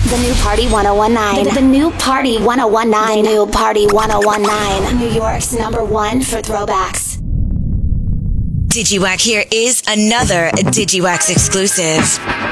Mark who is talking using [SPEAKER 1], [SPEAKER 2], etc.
[SPEAKER 1] The new Party 1019. The new Party 1019. The new Party 1019. New York's #1 for throwbacks.
[SPEAKER 2] DigiWack here is another DigiWax exclusive.